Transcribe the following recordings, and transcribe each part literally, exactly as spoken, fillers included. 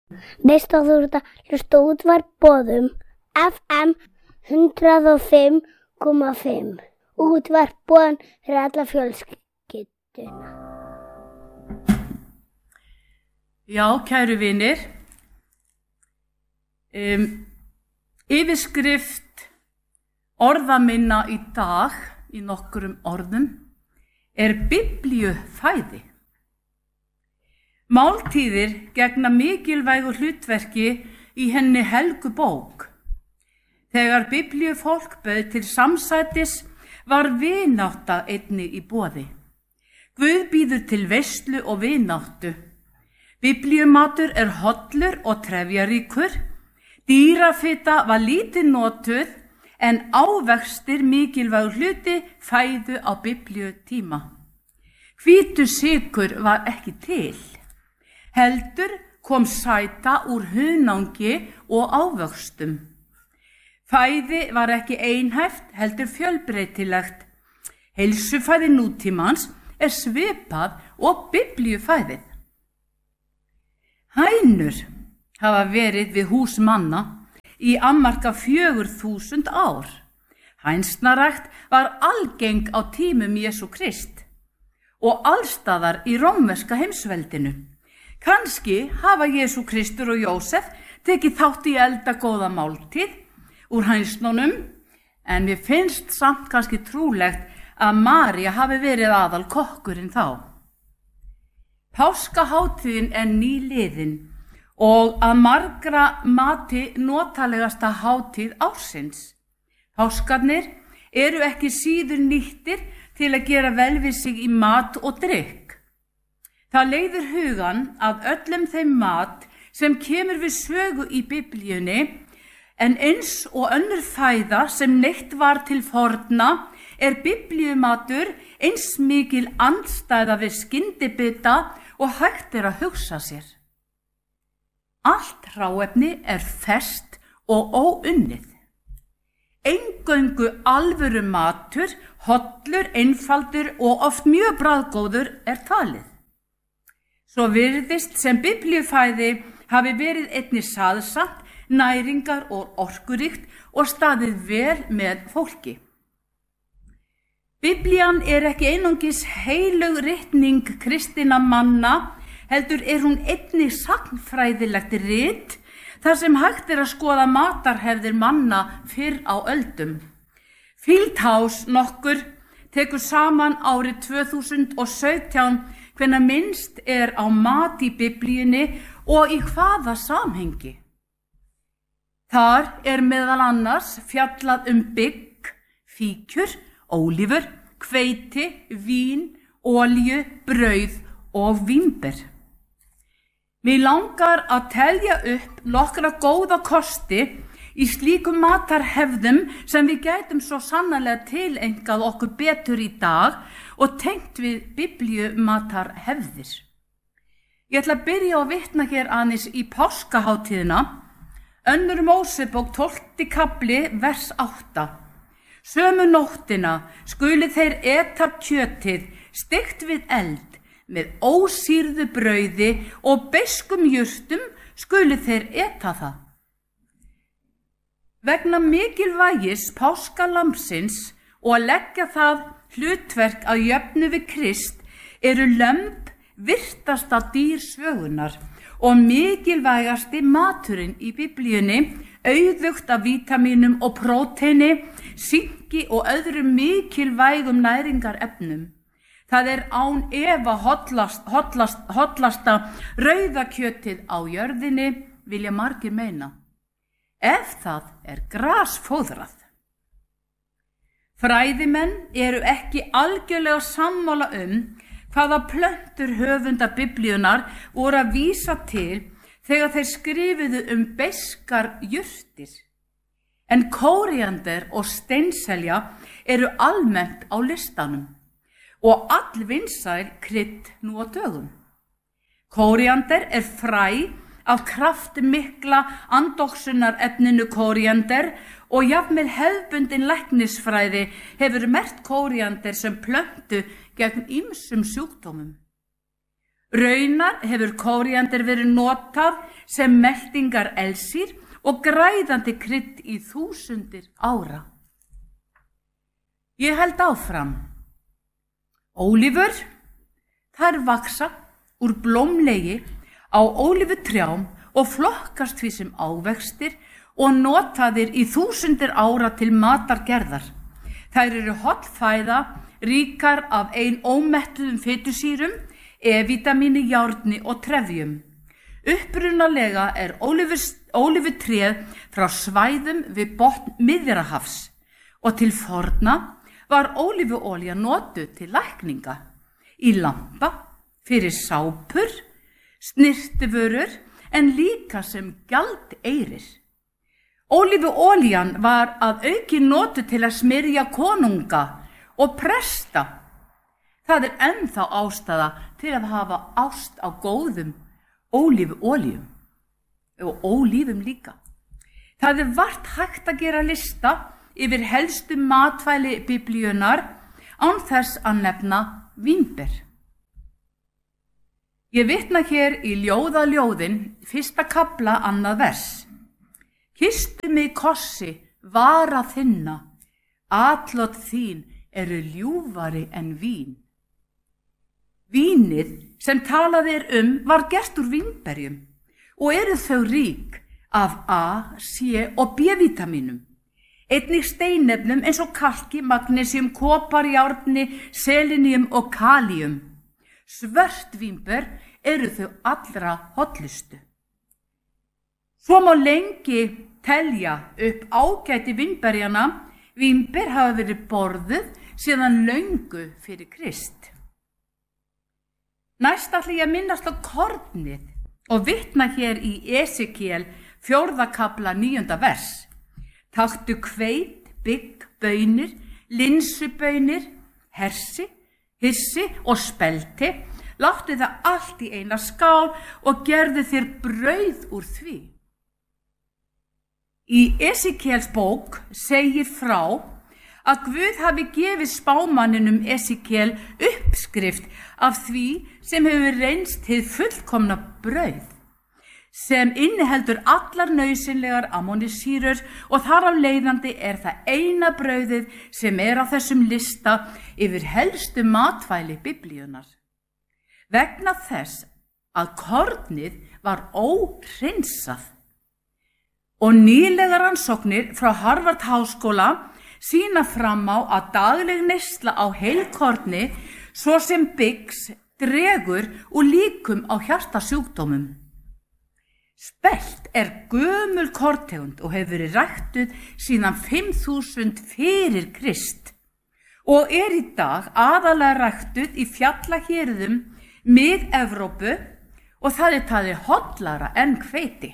Veist að þú ert að hlusta á Útvarp Boðum F M hundrað og fimm komma fimm. Útvarp Boðum fyrir alla fjölskylduna. Já, kæru vinir, um, yfirskrift orða minna í dag í nokkrum orðum er biblíufæði. Máltíðir gegna mikilvægu hlutverki í henni helgu bók. Þegar biblíufólk bauð til samsætis var vinátta einnig í boði. Guð býður til veislu og vináttu. Biblíumatur er hollur og trefjaríkur. Dýrafita var lítið notuð en ávextir mikilvægur hluti fæðu á biblíutíma. Hvítur sykur var ekki til. Heldur kom sæta úr hunangi og ávöxtum. Fæði var ekki einhæft, heldur fjölbreytilegt. Heilsufæði nútímans er svipað og biblíufæðið. Hænur hafa verið við hús manna í ammarka fjögur þúsund ár. Hænsnarækt var algeng á tímum Jesú Krist og allstaðar í rómverska heimsveldinu. Kannski hafa Jesú Kristur og Jósef tekið þátt í eldagóða máltíð úr hænsnunum, en mér finnst samt kannski trúlegt að María hafi verið aðal kokkurinn þá. Páskahátíðin er nýliðin og að margra mati notalegasta hátíð ársins. Páskarnir eru ekki síður nýttir til að gera vel við sig í mat og drykk. Það leiðir hugan að öllum þeim mat sem kemur við sögu í biblíunni, en eins og önnur fæða sem neytt var til forna er biblíumatur eins mikil andstæða við skyndibita og hægt er að hugsa sér. Allt hráefni er ferskt og óunnið. Eingöngu alvöru matur, hollur, einfaldur og oft mjög bragðgóður er talið. Svo virðist sem biblíufæði hafi verið einnig saðsatt, næringar og orkuríkt og staðið vel með fólki. Biblían er ekki einungis heilög ritning kristinna manna, heldur er hún einnig sagnfræðilegt rit, þar sem hægt er að skoða matarhefðir manna fyrr á öldum. Fieldhouse nokkur tekur saman árið tvö þúsund og sautján hvenær minnst er á mat í biblíunni og í hvaða samhengi. Þar er meðal annars fjallað um bygg, fíkjur, ólífur, hveiti, vín, olíu, brauð og vínber. Mig langar að telja upp nokkra góða kosti í slíkum matarhefðum sem við gætum svo sannarlega tilengað okkur betur í dag og tengt við biblíumatarhefðir. Ég ætla að byrja að vitna hér aðeins í páskahátíðina, önnur Mósebók tólfti kafli vers átta. Sömu nóttina skuli þeir eta kjötið steikt við eld með ósýrðu brauði og beiskum jurtum skuli þeir eta það. Vegna mikilvægis páskalambsins og að leggja það hlutverk að jöfnu við Krist eru lömb virtasta dýr sögunar og mikilvægasti maturinn í biblíunni, auðugt af vítamínum og próteini, syngi og öðrum mikilvægum næringarefnum. Það er án efa hollast, hollast, hollasta rauðakjötið á jörðinni, vilja margir meina, ef það er grasfóðrað. Fræðimenn eru ekki algjörlega sammála um hvaða plöntur höfunda biblíunar voru að vísa til þegar þeir skrifuðu um beiskar jurtir. En kóríander og steinselja eru almennt á listanum og allvinsæl krydd nú á dögum. Kóríander er fræ af kraftmikla andoksunarefninu kóríander og jafnvel hefðbundin læknisfræði hefur merkt kóríander sem plöntu gegn ýmsum sjúkdómum. Raunar hefur kóríander verið notað sem meltingar elsýr og græðandi krydd í þúsundir ára. Ég held áfram. Ólífur, þær vaksa úr blómlegi á ólífutrjám og flokkast því sem ávextir og notaðir í þúsundir ára til matargerðar. Þær eru holl fæða, ríkar af ein ómettuðum fitusýrum, E-vítamíni, járni og trefjum. Upprunalega er ólífutréð frá svæðum við botn Miðjarðarhafs og til forna var ólífuolía notuð til lækninga, í lampa, fyrir sápur, snyrtivörur en líka sem gjaldeyrir. Ólífuolían var að auki notuð til að smyrja konunga og presta. Það er ennþá ástæða til að hafa ást á góðum ólífuolíum og ólífum líka. Það er vart hægt að gera lista yfir helstu matvæli biblíunnar án þess að nefna vínber. Ég vitna hér í ljóðaljóðin, fyrsta kafla, annað vers. Kysstu mig kossi, vara þinna, atlot þín eru ljúfari en vín. Vínið sem talað er um var gert úr vínberjum og eru þau rík af A, C og B-vítamínum. Einnig steinefnum eins og kalki, magnesium, kopar, járni, selenium og kalíum. Svört vínber eru þau allra hollustu. Svo má lengi telja upp ágæti vínberjana. Vínber hafa verið borðuð síðan löngu fyrir Krist. Næst ætla ég að minnast á kornið og vitna hér í Esekiel fjórða kafla níunda vers. Taktu hveit, bygg, baunir, linsubaunir, hersi, hissi og spelti, láttu það allt í eina skál og gerðu þér brauð úr því. Í Esekiels bók segir frá að Guð hafi gefið spámanninum Esekiel uppskrift af því sem hefur reynst hið fullkomna brauð, sem inniheldur allar nauðsynlegar amónísýrur og þar af leiðandi er það eina brauðið sem er á þessum lista yfir helstu matvæli biblíunnar. Vegna þess að kornið var óhreinsað. Og nýlegar rannsóknir frá Harvard háskóla sýna fram á að dagleg neysla á heilkorni, svo sem byggs, dregur úr líkum á hjartasjúkdómum. Spelt er gömul korntegund og hefur verið ræktuð síðan fimm þúsund fyrir Krist og er í dag aðalega ræktuð í fjallahérðum Mið-Evrópu og það er talið hollara en hveiti.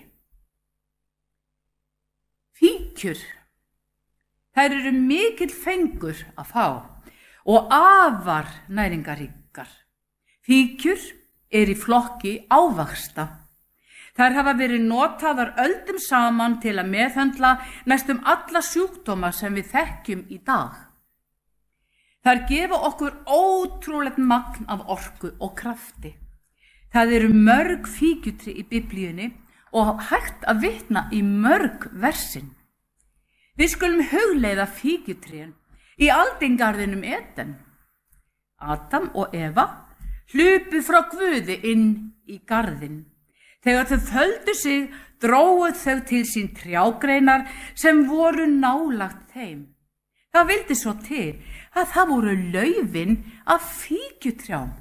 Fíkjur. Þær eru mikill fengur að fá og afar næringaríkar. Fíkjur er í flokki ávaxta. Þær hafa verið notaðar öldum saman til að meðhöndla næstum alla sjúkdóma sem við þekkjum í dag. Þær gefa okkur ótrúlegt magn af orku og krafti. Það eru mörg fíkjutri í biblíunni og hægt að vitna í mörg versin. Við skulum hugleiða fíkjutrén í aldingarðinum Eden. Adam og Eva hlupu frá Guði inn í garðinn. Þegar þau földu sig, dróguð þau til sín trjágreinar sem voru nálagt þeim. Það vildi svo til að það voru laufin af fíkjutrjám.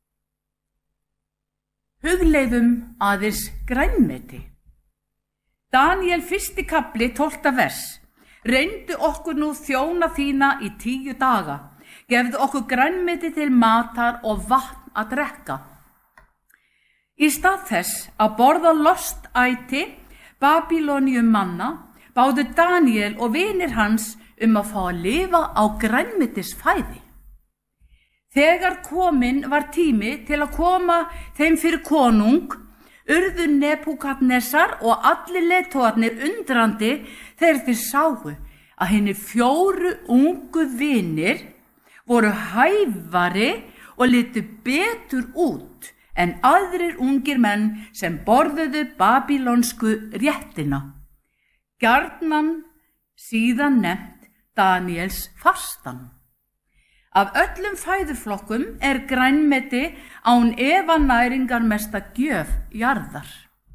Hugleiðum aðeins grænmeti. Daniel fyrsti kafli tólfta vers. Reyndu okkur nú þjóna þína í tíu daga. Gefðu okkur grænmeti til matar og vatn að drekka. Í stað þess að borða lostæti Babýloníu manna báðu Daniel og vinir hans um að fá að lifa á grænmetisfæði. Þegar kominn var tími til að koma þeim fyrir konung, urðu Nebúkadnesar og allir leiðtogarnir undrandi þegar þeir sáu að hinir fjóru ungu vinir voru hæfari og litu betur út en aðrir ungir menn sem borðuðu babylonsku réttina, gjarnan síðan nefnt Daniels fastan. Af öllum fæðuflokkum er grænmeti án efa næringarmesta gjöf jarðar.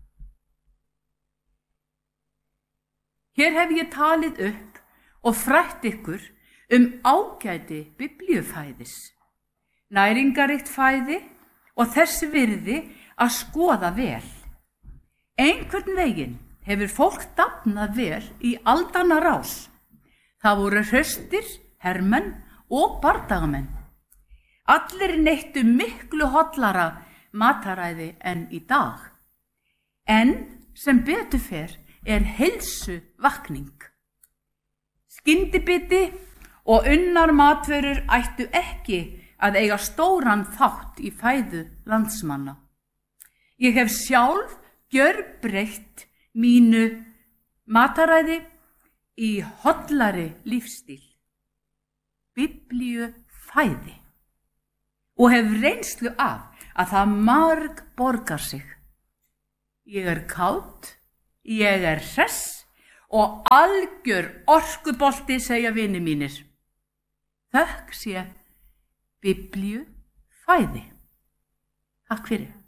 Hér hef ég talið upp og frætt ykkur um ágæti biblíufæðis, næringaríkt fæði og þess virði að skoða vel. Einhvern veginn hefur fólk dafnað vel í aldanna rás. Það voru hraustir, hermenn og bardagamenn. Allir neittu miklu hollara mataræði en í dag. En sem betur fer er heilsu vakning. Skyndibiti og unnar matvörur ættu ekki að eiga stóran þátt í fæðu landsmanna. Ég hef sjálf gjörbreytt mínu mataræði í hollari lífstíl, biblíu fæði, og hef reynslu af að það marg borgar sig. Ég er kát, ég er hress og algjör orkubolti, segja vinir mínir. Þökk sé biblíu fæði. Takk fyrir.